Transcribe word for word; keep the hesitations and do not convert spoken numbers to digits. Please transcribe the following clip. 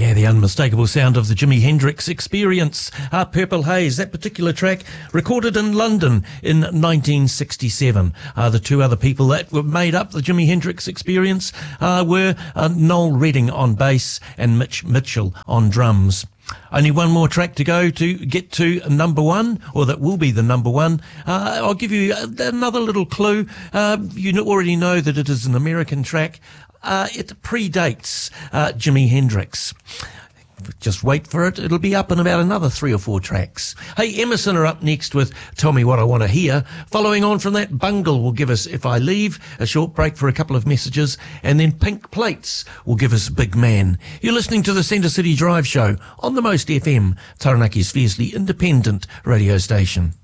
Yeah, the unmistakable sound of the Jimi Hendrix Experience. Uh, Purple Haze, that particular track recorded in London in nineteen sixty-seven. Uh, the two other people that were made up the Jimi Hendrix Experience uh, were uh, Noel Redding on bass and Mitch Mitchell on drums. Only one more track to go to get to number one, or that will be the number one. Uh, I'll give you another little clue. Uh, you already know that it is an American track. Uh, it predates uh, Jimi Hendrix. Just wait for it. It'll be up in about another three or four tracks. Hey, Emerson are up next with Tell Me What I Want to Hear. Following on from that, Bungle will give us If I Leave, a short break for a couple of messages, and then Pink Plates will give us Big Man. You're listening to the Centre City Drive Show on the Most F M, Taranaki's fiercely independent radio station.